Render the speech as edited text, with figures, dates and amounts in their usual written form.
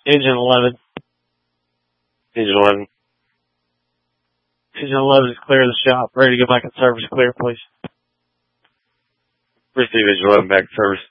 Engine 11. Engine 11. Engine 11 is clear of the shop. Ready to go back in service. Clear, please. Receive Engine 11 back in service.